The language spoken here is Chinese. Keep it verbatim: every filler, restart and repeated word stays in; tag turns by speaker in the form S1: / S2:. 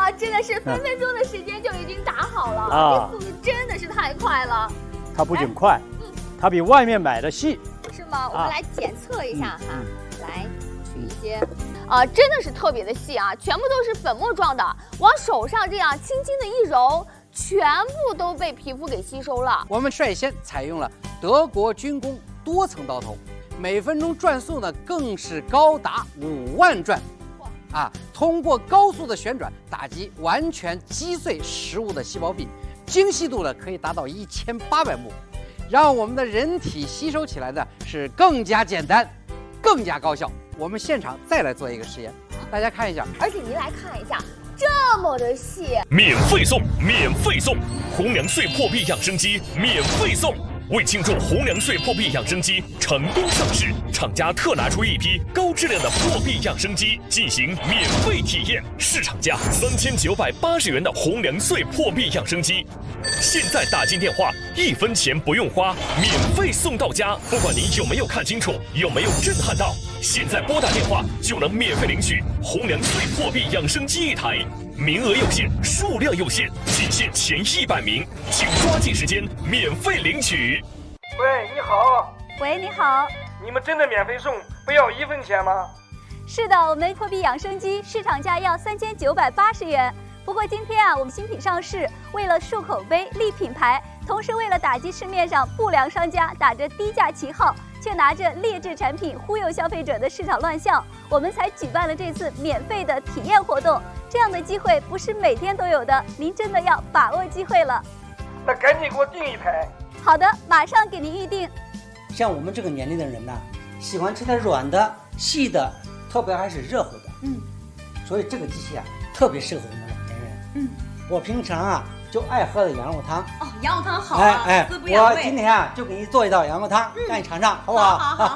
S1: 哇，真的是分分钟的时间就已经打好了，
S2: 啊，
S1: 这速度真的是太快了。
S2: 它不仅快，嗯，它比外面买的细。
S1: 是吗？我们来检测一下哈，
S2: 嗯、
S1: 来取一些，啊，真的是特别的细啊，全部都是粉末状的，往手上这样轻轻的一揉，全部都被皮肤给吸收了。
S3: 我们率先采用了德国军工多层刀头，每分钟转速呢更是高达五万转，啊，通过高速的旋转打击，完全击碎食物的细胞壁，精细度呢可以达到一千八百目。让我们的人体吸收起来的是更加简单，更加高效。我们现场再来做一个实验，大家看一下。
S1: 而且您来看一下，这么的细，
S4: 免费送，免费送，红娘穗破壁养生机免费送。为庆祝红娘穗破壁养生机成功上市，厂家特拿出一批高质量的破壁养生机进行免费体验，市场价三千九百八十元的红娘穗破壁养生机，现在打进电话，一分钱不用花，免费送到家。不管你有没有看清楚，有没有震撼到，现在拨打电话就能免费领取红娘穗破壁养生机一台。名额有限，数量有限，仅限前一百名，请抓紧时间免费领取。
S5: 喂，你好。
S6: 喂，你好。
S5: 你们真的免费送，不要一分钱吗？
S6: 是的，我们破壁养生机市场价要三千九百八十元。不过今天啊，我们新品上市，为了树口碑、立品牌，同时为了打击市面上不良商家打着低价旗号，却拿着劣质产品忽悠消费者的市场乱象，我们才举办了这次免费的体验活动。这样的机会不是每天都有的，您真的要把握机会了。
S5: 那赶紧给我订一台。
S6: 好的，马上给您预定。
S7: 像我们这个年龄的人呢，喜欢吃点软的、细的，特别还是热乎的。
S6: 嗯，
S7: 所以这个机器啊，特别适合我们老年人。
S6: 嗯，
S7: 我平常啊就爱喝的羊肉汤。
S6: 哦，羊肉汤好啊，
S7: 哎哎，
S6: 滋补养胃。
S7: 我今天啊就给你做一道羊肉汤，嗯、让你尝尝，好不好？
S6: 好好好。